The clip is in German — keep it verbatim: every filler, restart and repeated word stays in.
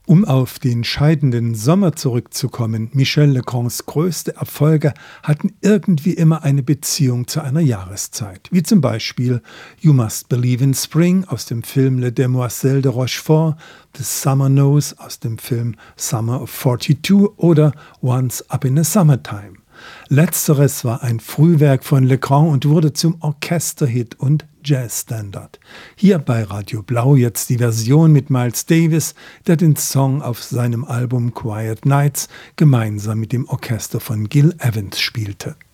Um auf den scheidenden Sommer zurückzukommen, Michel Legrands größte Erfolge hatten irgendwie immer eine Beziehung zu einer Jahreszeit, wie zum Beispiel You Must Believe in Spring aus dem Film Les Demoiselles de Rochefort, The Summer Knows aus dem Film Summer of forty-two oder Once Up in the Summertime. Letzteres war ein Frühwerk von Legrand und wurde zum Orchesterhit und Jazzstandard. Hier bei Radio Blau jetzt die Version mit Miles Davis, der den Song auf seinem Album Quiet Nights gemeinsam mit dem Orchester von Gil Evans spielte.